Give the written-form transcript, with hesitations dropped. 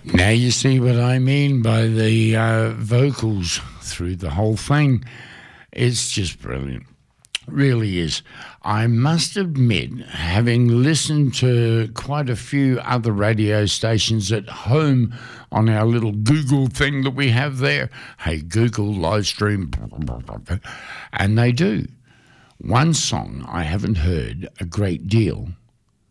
Now you see what I mean by the vocals through the whole thing. It's just brilliant. Really is. I must admit, having listened to quite a few other radio stations at home on our little Google thing that we have there, hey, Google live stream, and they do. One song I haven't heard a great deal